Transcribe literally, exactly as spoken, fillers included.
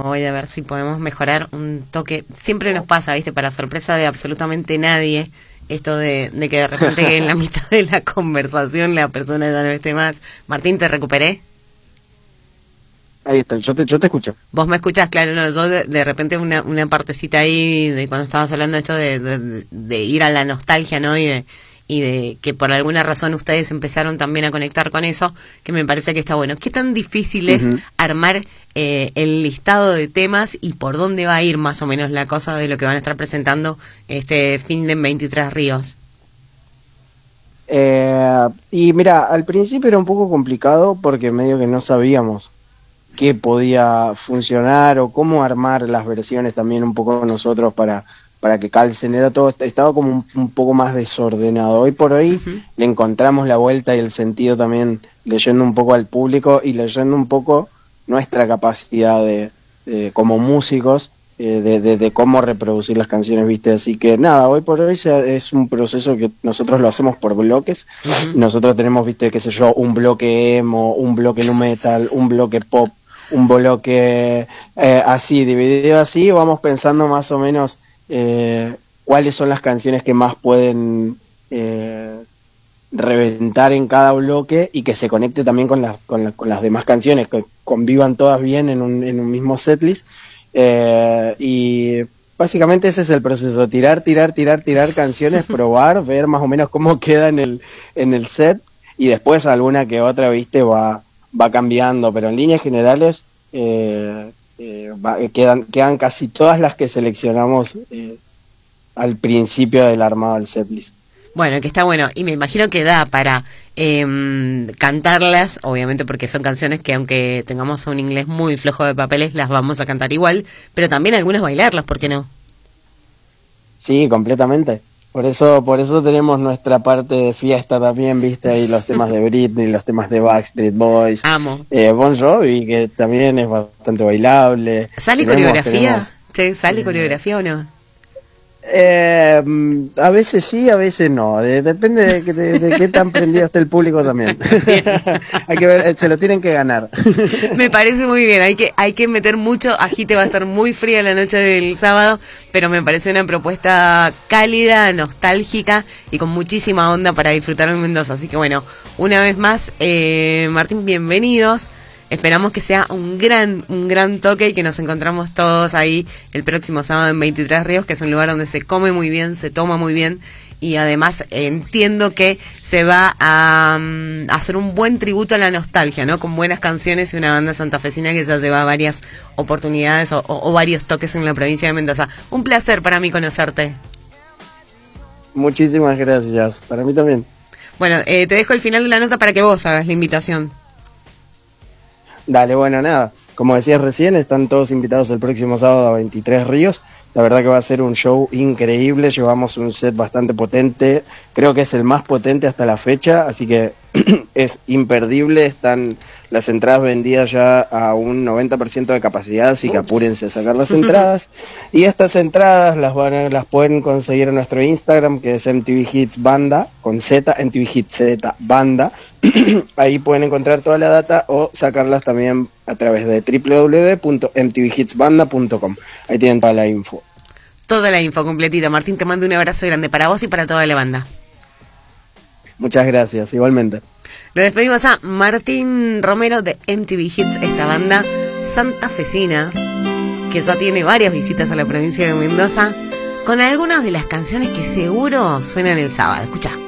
hoy a ver si podemos mejorar un toque. Siempre nos pasa, ¿viste? Para sorpresa de absolutamente nadie, esto de, de que de repente en la mitad de la conversación la persona ya no esté más. Martín, ¿te recuperé? Ahí está, yo te, yo te escucho. Vos me escuchás, claro, no, yo de, de repente una, una partecita ahí de cuando estabas hablando de esto de, de, de ir a la nostalgia, ¿no? Y de, y de que por alguna razón ustedes empezaron también a conectar con eso, que me parece que está bueno. ¿Qué tan difícil es uh-huh. armar eh, el listado de temas y por dónde va a ir más o menos la cosa de lo que van a estar presentando este fin de veintitrés Ríos? Eh, y mira, al principio era un poco complicado porque medio que no sabíamos qué podía funcionar o cómo armar las versiones también un poco nosotros para para que calcen, era todo, estaba como un, un poco más desordenado. Hoy por hoy uh-huh. le encontramos la vuelta y el sentido también leyendo un poco al público y leyendo un poco nuestra capacidad de, de como músicos eh, de, de, de cómo reproducir las canciones, viste, así que nada, hoy por hoy es un proceso que nosotros lo hacemos por bloques. Uh-huh. Nosotros tenemos, viste, qué sé yo, un bloque emo, un bloque nu metal, un bloque pop, un bloque eh, así, dividido así, vamos pensando más o menos eh, cuáles son las canciones que más pueden eh, reventar en cada bloque y que se conecte también con las, con, la, con las demás canciones, que convivan todas bien en un, en un mismo setlist. Eh, y básicamente ese es el proceso, tirar, tirar, tirar, tirar canciones, probar, ver más o menos cómo queda en el, en el set y después alguna que otra, viste, va va cambiando, pero en líneas generales eh, eh, va, quedan quedan casi todas las que seleccionamos eh, al principio del armado del setlist. Bueno, que está bueno, y me imagino que da para eh, cantarlas, obviamente porque son canciones que aunque tengamos un inglés muy flojo de papeles, las vamos a cantar igual, pero también algunas bailarlas, ¿por qué no? Sí, completamente. Por eso, por eso tenemos nuestra parte de fiesta también, viste, ahí los temas de Britney, los temas de Backstreet Boys. Amo. Eh, Bon Jovi, que también es bastante bailable. ¿Sale tenemos, coreografía? Tenemos, ¿Sí? ¿Sale eh, coreografía o no? Eh, a veces sí, a veces no. De, depende de, de, de qué tan prendido esté el público también. Hay que ver, se lo tienen que ganar. Me parece muy bien. Hay que hay que meter mucho agite. Va a estar muy fría la noche del sábado, pero me parece una propuesta cálida, nostálgica y con muchísima onda para disfrutar en Mendoza. Así que bueno, una vez más, eh, Martín, bienvenidos. Esperamos que sea un gran, un gran toque y que nos encontramos todos ahí el próximo sábado en veintitrés Ríos, que es un lugar donde se come muy bien, se toma muy bien y además eh, entiendo que se va a, um, a hacer un buen tributo a la nostalgia, ¿no? Con buenas canciones y una banda santafesina que ya lleva varias oportunidades o, o, o varios toques en la provincia de Mendoza. Un placer para mí conocerte. Muchísimas gracias, para mí también. Bueno, eh, te dejo el final de la nota para que vos hagas la invitación. Dale, bueno, nada, como decías recién, están todos invitados el próximo sábado a veintitrés Ríos. La verdad que va a ser un show increíble, llevamos un set bastante potente, creo que es el más potente hasta la fecha, así que es imperdible, están las entradas vendidas ya a un noventa por ciento de capacidad, así que apúrense a sacar las entradas. Y estas entradas las van a, las pueden conseguir en nuestro Instagram, que es M T V Hits Banda, con Z, M T V Hits Z Banda. Ahí pueden encontrar toda la data o sacarlas también a través de w w w punto m t v hits banda punto com. Ahí tienen toda la info. Toda la info completita. Martín, te mando un abrazo grande para vos y para toda la banda. Muchas gracias, igualmente. Lo despedimos a Martín Romero de M T V Hits, esta banda santafesina que ya tiene varias visitas a la provincia de Mendoza, con algunas de las canciones que seguro suenan el sábado. Escuchá.